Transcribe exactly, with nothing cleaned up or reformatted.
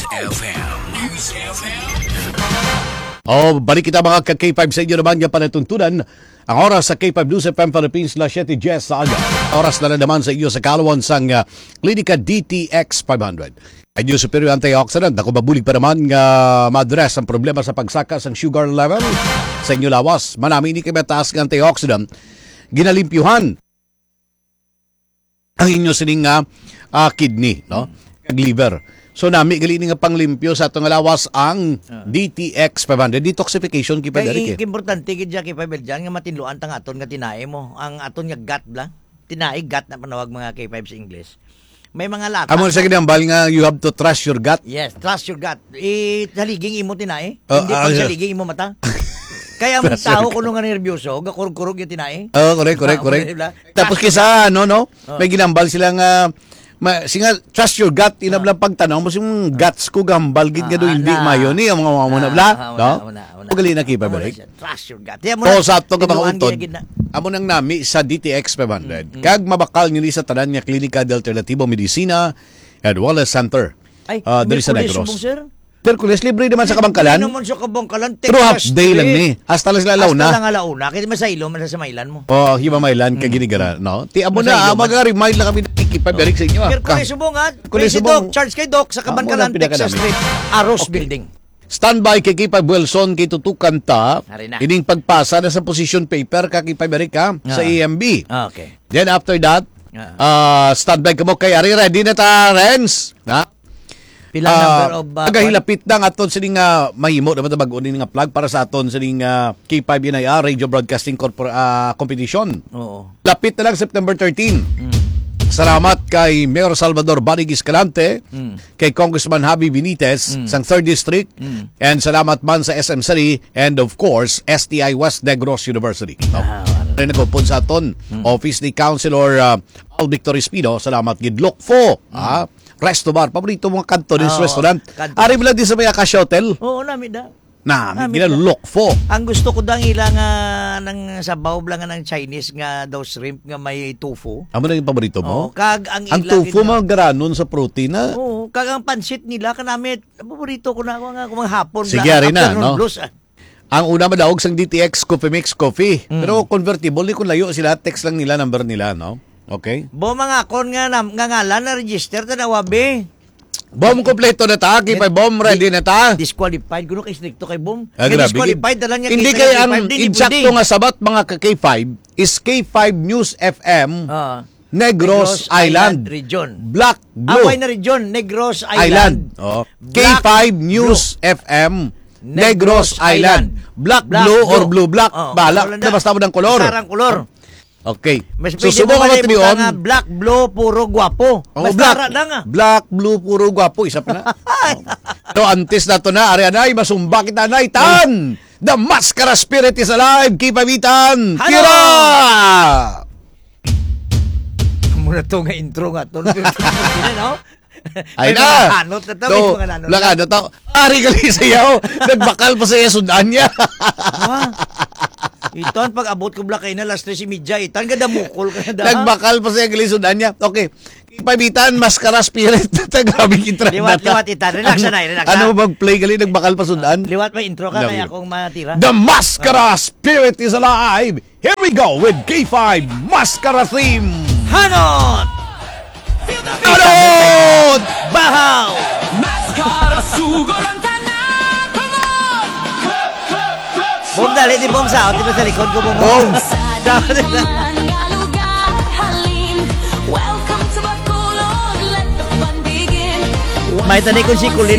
F M. News F M. Oh, balik kita mga ka-K five sa inyo naman yung panatuntunan. Ang oras sa K five News F M Philippines na siyete Jess sa aga. Oras na naman sa iyo sa kalawan sang uh, Klinika D T X five hundred. Ay new superior antioxidant. Ako mabulig pa naman nga uh, ma-address ang problema sa pagsakas ng sugar level sa inyo lawas. Manami ni kayo mataas ng antioxidant. Ginalimpyuhan ang inyo sining uh, uh, kidney, no? Kag liver. So nami gali nga panglimpyo sa atong lawas ang D T X five hundred detoxification ki pa diri. Kay importante gid ja kay five diyan nga matinluan tang aton nga tinae mo. Ang aton nga gut bla. Tinae gut na panawag mga K five sa English. May mga lata. Amo sa ginambal nga you have to trust your gut. Yes, trust your gut. Eh saliging imo tinae. Uh, Hindi uh, pag uh, saliging imo mata. Kaya ang tao kuno nga nervyoso, gakurog-kurog yung tinae. Oh, correct, correct, correct. Tapos kisa ano no, may ginambal sila nga Ma, singa, trust your gut, inablang uh, pagtanong mo yung guts ko gambal gid nga do hindi mayo ni ang mga mga muna bla, no? Pagali na kipa balik. Trust your gut. O sa ato ka mga utod. Amo nang nami sa D T X five hundred. Mm-hmm. Kag mabakal nili sa tanan nga Klinika de Alternatibo Medicina and Wellness Center. Ay, uh, diri sa Negros. Hercules, libre naman sa Kabangkalan. Libre naman sa Kabangkalan. Pero half day lang ni. Hasta lang sila launa. Hasta lang alauna. Kaya masaylo, masasa mailan mo. Oh, hiba mailan, mm. kaginigara, no? Ti amo na, mag-remind lang kami nakikipaberik sa inyo. Hercules subong ha. Hercules subong. Charge kay Doc sa Kabangkalan, Texas Street, Aros okay. Building. Standby kay Kipag Wilson kay tutukan ta. Ining pagpasa na sa position paper kay Kipaberik ha, uh, sa A M B. Okay. Then after that, uh, uh, standby ka mo kay Ari, ready na ta, Renz. Ha? Pilang uh, number of uh, pagahilapit na aton sining uh, mahimo naman bag-o ni nga plug para sa aton sining uh, K five N I R Radio Broadcasting Corpor- uh, Competition. Oo. Lapit na lang September thirteenth. Mm. Salamat kay Mayor Salvador Banig Escalante, mm. kay Congressman Javi Benitez mm. sang third District, mm. and salamat man sa S M City and of course S T I West Negros University. No? Ah, rin nagpupun sa aton mm. Office ni Councilor uh, Al Victor Espino. Salamat gid Lokfo. Mm. Ah, Resto Bar, paborito mga kanto din sa restaurant. Ari mo lang din sa may Akash Hotel. Oo, namin da. Na, ginalok fo. Ang gusto ko dang ilang uh, ng sabaw lang ng Chinese nga daw shrimp nga may tofu. Amo na yung paborito mo? Oo, kag ang ang ilang tofu mga garanon sa protein na. Oo, kag ang pansit nila kanami paborito ko na nga kung hapon. Sige, ari na, no? Blues, ah. Ang una madaog sang D T X Coffee Mix Coffee. Mm. Pero convertible ni kung layo sila, text lang nila number nila, no? Okay. Bo mga kon nga na, nga ngalan na register ta na wabe. Bom kompleto na ta, kay pa bom ready na ta. Disqualified guno kay stricto kay bom. Ah, disqualified na lang niya. Hindi kay ang insakto nga sabat mga ka K five is K five News F M. Uh, Negros, Negros Island. Island region. Black Blue. Away na region, Negros Island. Island. Oh. K five News Blue. F M. Negros, Negros Island. Island. Black, Black Blue, Blue or Blue Black. Oh, Bala. Na basta mo ng kolor. Sarang kolor. Okay. Mas so, subukan mo tiniyon. Nga black, blue, puro guwapo. Oh, black, na nga. Black, blue, puro guwapo. Isa pa na. So, antes na to na. Arianay, masumba kita na. Itan! The Mascara Spirit is alive. Kipabitan! Tira! Muna to nga intro nga to. Ay na! So, lang ano to. Ari gali sayaw. Nagbakal pa sa iya sundan niya. Itan, pag abot ko blakay na, last si Midja, itan, ganda mukol ka na. Nagbakal pa siya galisudan niya. Okay. Kipabitan, Mascara Spirit. Grabe kintra. Liwat, liwat, itan. Relax na, relax na. Ano mag-play gali, nagbakal pa sundan? Uh, liwat, may intro ka, no, kaya akong matira. The Mascara uh. Spirit is alive. Here we go with K five Mascara Theme. Hanot! Hanot! Bahaw! Mascara sugolan ta na! Bom, dali, di bom sa di ba sa likod ko bom? Bom! May tanay ko si Kulin